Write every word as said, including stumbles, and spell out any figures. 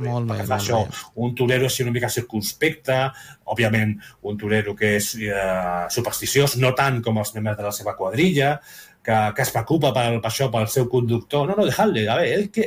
molt bé, perquè fa molt això, bé. un torero així una mica circunspecte, òbviament un torero que és eh, supersticiós, no tant com els membres de la seva quadrilla, que, que es preocupa per, per això, pel seu conductor. No, no, dejadle, a ver, es que